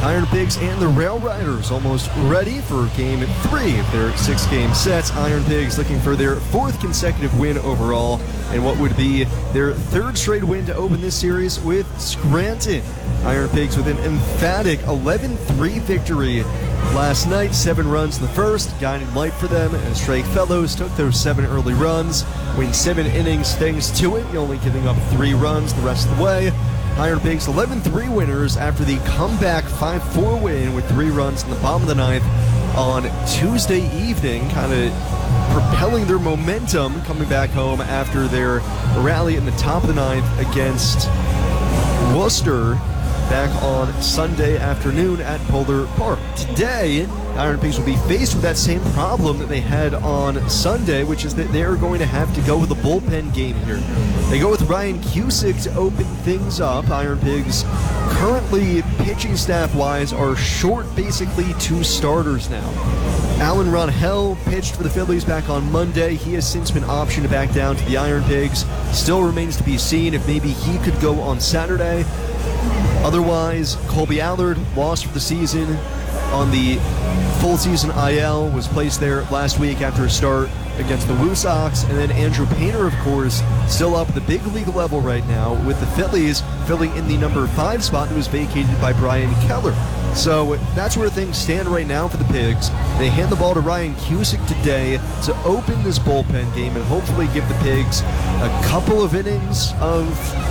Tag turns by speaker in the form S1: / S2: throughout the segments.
S1: Iron Pigs and the Rail Riders almost ready for Game 3 of their 6-game sets. Iron Pigs looking for their 4th consecutive win overall, and what would be their 3rd straight win to open this series with Scranton. Iron Pigs with an emphatic 11-3 victory last night. 7 runs in the first, guiding light for them as Drake Fellows took those 7 early runs, win 7 innings thanks to it, only giving up 3 runs the rest of the way. Iron Pigs 11-3 winners after the comeback 5-4 win with 3 runs in the bottom of the 9th on Tuesday evening, kind of propelling their momentum coming back home after their rally in the top of the 9th against Worcester back on Sunday afternoon at Polar Park. Today, Iron Pigs will be faced with that same problem that they had on Sunday, which is that they're going to have to go with a bullpen game here. They go with Ryan Cusick to open things up. Iron Pigs currently, pitching staff-wise, are short basically 2 starters now. Alan Ronhell pitched for the Phillies back on Monday. He has since been optioned back down to the Iron Pigs. Still remains to be seen if maybe he could go on Saturday. Otherwise, Colby Allard lost for the season on the full season IL, was placed there last week after a start against the Woo Sox. And then Andrew Painter, of course, still up at the big league level right now with the Phillies filling in the number 5 spot that was vacated by Brian Keller. So that's where things stand right now for the Pigs. They hand the ball to Ryan Cusick today to open this bullpen game and hopefully give the Pigs a couple of innings of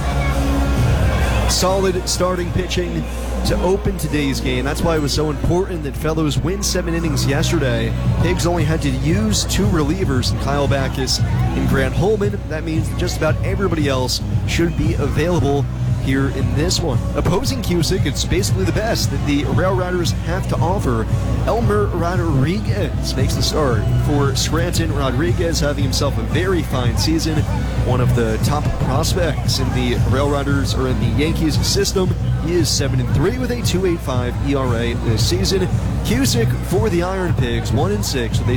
S1: solid starting pitching to open today's game. That's why it was so important that Fellows win 7 innings yesterday. Pigs only had to use 2 relievers in Kyle Backus and Grant Holman. That means that just about everybody else should be available here in this one. Opposing Cusick, it's basically the best that the Rail Riders have to offer. Elmer Rodriguez makes the start for Scranton. Rodriguez having himself a very fine season, one of the top prospects in the Rail Riders or in the Yankees system. He is 7-3 with a 2.85 ERA this season. Cusick for the Iron Pigs 1-6 with a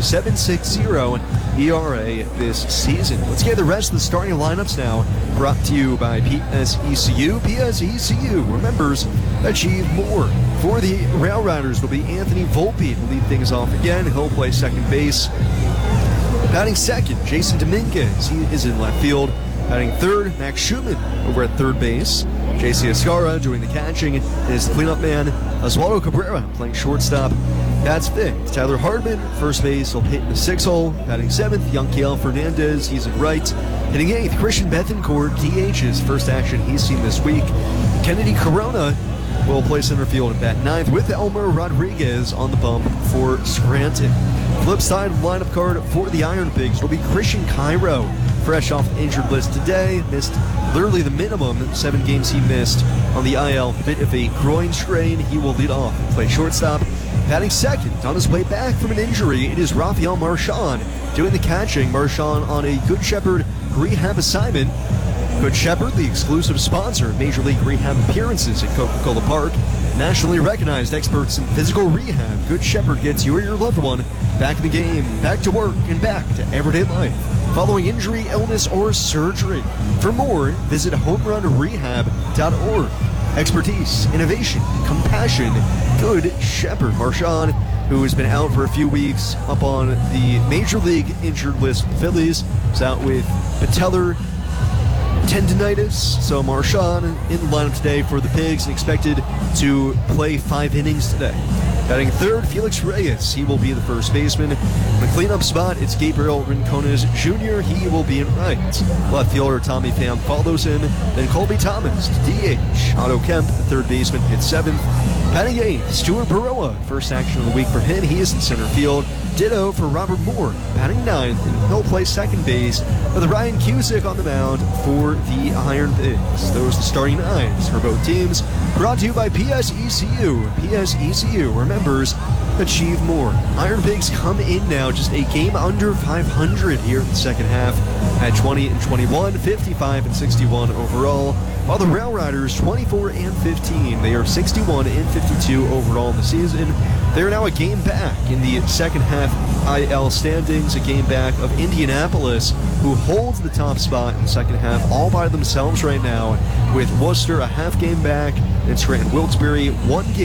S1: 7.60 ERA this season. Let's get the rest of the starting lineups now, brought to you by PSECU. PSECU remembers achieve more. For the Rail Riders will be Anthony Volpe to lead things off again. He'll play second base. Batting second, Jason Dominguez. He is in left field. Batting third, Max Schumann over at third base. JC Escara doing the catching, and his cleanup man, Oswaldo Cabrera, playing shortstop. That's fifth. Tyler Hardman, first base, will hit in the 6-hole. Batting seventh, Yanquiel Fernandez, he's in right. Hitting eighth, Christian Bethencourt, DH, his first action he's seen this week. Kennedy Corona will play center field and bat ninth with Elmer Rodriguez on the bump for Scranton. Flip side of the lineup card for the Iron Pigs will be Christian Cairo, fresh off the injured list today. Missed literally the minimum 7 games he missed on the IL. Bit of a groin strain. He will lead off and play shortstop. Batting second, on his way back from an injury, it is Rafael Marchand doing the catching. Marchand on a Good Shepherd rehab assignment. Good Shepherd, the exclusive sponsor of Major League Rehab appearances at Coca-Cola Park. Nationally recognized experts in physical rehab, Good Shepherd gets you or your loved one back in the game, back to work, and back to everyday life following injury, illness, or surgery. For more, visit homerunrehab.org. Expertise, innovation, compassion, Good Shepherd. Marchand, who has been out for a few weeks up on the Major League injured list for the Phillies, is out with patellar tendonitis. So Marchand in the lineup today for the Pigs and expected to play 5 innings today. Batting third, Felix Reyes. He will be the first baseman. In the cleanup spot, it's Gabriel Rincones Jr. He will be in right. Left fielder Tommy Pham follows him. Then Colby Thomas, DH. Otto Kemp, the third baseman, hits 7th. Batting 8th, Stuart Baroa. First action of the week for him. He is in center field. Ditto for Robert Moore. Batting 9th, and he'll play second base with Ryan Cusick on the mound for the Iron Pigs. Those are the starting 9s for both teams. Brought to you by PSECU. PSECU remembers achieve more. Iron Pigs come in now just a game under 500 here in the second half at 20-21, 55-61 overall. While the Rail Riders 24-15, they are 61-52 overall in the season. They are now a game back in the second half IL standings, a game back of Indianapolis, who holds the top spot in the second half all by themselves right now, with Worcester a half game back and Scranton Wilkes-Barre 1 game